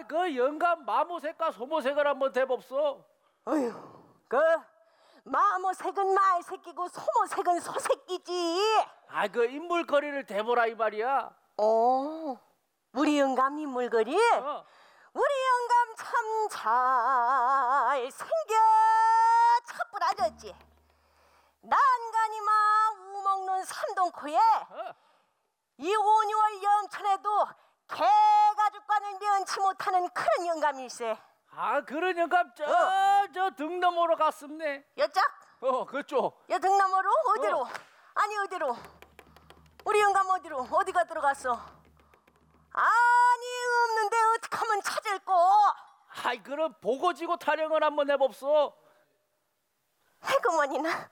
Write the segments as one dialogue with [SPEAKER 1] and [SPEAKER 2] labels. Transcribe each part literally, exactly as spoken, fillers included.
[SPEAKER 1] 그 영감 마모색과 소모색을 한번 대봅소.
[SPEAKER 2] 어휴, 그 마모색은 말새끼고 소모색은 소새끼지.
[SPEAKER 1] 아, 그 인물거리를 대보라 이 말이야.
[SPEAKER 2] 어, 우리 영감 인물거리?
[SPEAKER 1] 어.
[SPEAKER 2] 우리 영감 참 잘생겨 차뿌라졌지. 난간이마 우먹는 삼동코에
[SPEAKER 1] 어.
[SPEAKER 2] 이 오니월 영천에도 개가죽과는 면치 못하는 그런 영감일세.
[SPEAKER 1] 아, 그런 영감 저,
[SPEAKER 2] 어.
[SPEAKER 1] 저 등 너머로 갔습네.
[SPEAKER 2] 여짝?
[SPEAKER 1] 어, 그쪽.
[SPEAKER 2] 여 등나무로? 어디로?
[SPEAKER 1] 어.
[SPEAKER 2] 아니 어디로? 우리 영감 어디로? 어디가 들어갔어? 아니 없는데 어떡하면 찾을 거?
[SPEAKER 1] 아이, 그럼 보고지고 타령을 한번 해봅소.
[SPEAKER 2] 해그머니나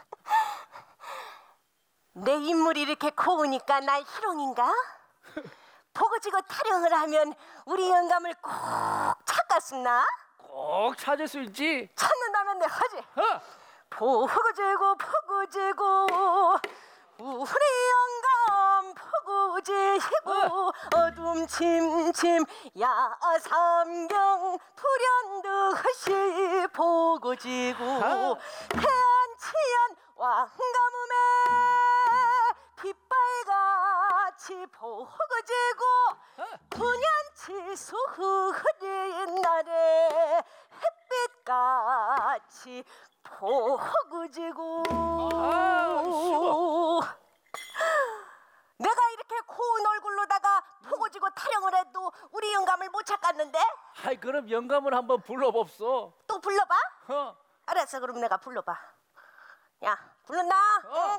[SPEAKER 2] 내 인물이 이렇게 고우니까 날 희롱인가? 보고지고 타령을 하면 우리 영감을 꼭 찾겠습나?
[SPEAKER 1] 꼭 찾을 수 있지.
[SPEAKER 2] 찾는다면 내가 하지.
[SPEAKER 1] 어.
[SPEAKER 2] 보고지고 보고지고 우리 영감 보고지고 어둠 침침 야삼경 불현듯이 보고지고 태안치안 왕가뭄에 빗발같이 보고지고 구년치수 흐린 날에 햇빛같이 보고지고.
[SPEAKER 1] 아우,
[SPEAKER 2] 내가 이렇게 고운 얼굴로다가 포고지고 타령을 해도 우리 영감을 못 찾겠는데?
[SPEAKER 1] 아이, 그럼 영감을 한번 불러봅소.
[SPEAKER 2] 또 불러봐?
[SPEAKER 1] 어.
[SPEAKER 2] 알았어, 그럼 내가 불러봐. 야, 부른다.
[SPEAKER 1] 어.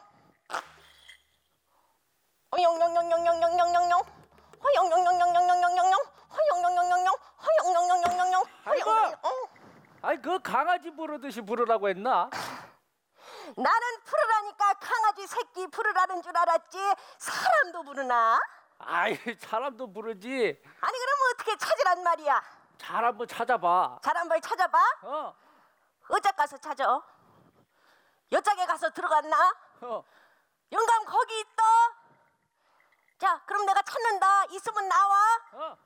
[SPEAKER 2] 영영영영영영영영영 허영영영영영영영영 허영영영영영 허영영영영영영.
[SPEAKER 1] 아이고.
[SPEAKER 2] 어.
[SPEAKER 1] 아이, 그 강아지 부르듯이 부르라고 했나?
[SPEAKER 2] 나는 부르라니까 강아지 새끼 부르라는 줄 알았지 사람도 부르나?
[SPEAKER 1] 아이, 사람도 부르지.
[SPEAKER 2] 아니 그럼 어떻게 찾으란 말이야?
[SPEAKER 1] 잘 한번 찾아봐.
[SPEAKER 2] 잘 한번 찾아봐.
[SPEAKER 1] 어.
[SPEAKER 2] 어짝 가서 찾아. 여짝에 가서 들어갔나?
[SPEAKER 1] 어.
[SPEAKER 2] 영감 거기 있다. 자 그럼 내가 찾는다. 있으면 나와.
[SPEAKER 1] 어.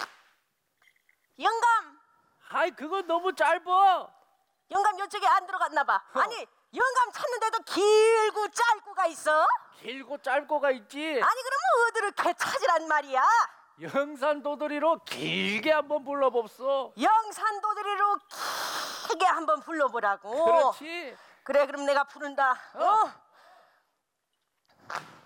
[SPEAKER 2] 영감.
[SPEAKER 1] 아이, 그거 너무 짧어.
[SPEAKER 2] 영감 이쪽에 안 들어갔나 봐. 아니 영감 찾는데도 길고 짧고가 있어?
[SPEAKER 1] 길고 짧고가 있지.
[SPEAKER 2] 아니 그러면 어디를 이렇게 찾으란 말이야?
[SPEAKER 1] 영산도돌이로 길게 한번 불러봅소.
[SPEAKER 2] 영산도들이로 길게 한번 불러보라고.
[SPEAKER 1] 그렇지.
[SPEAKER 2] 그래 그럼 내가 부른다. 어?
[SPEAKER 1] 어.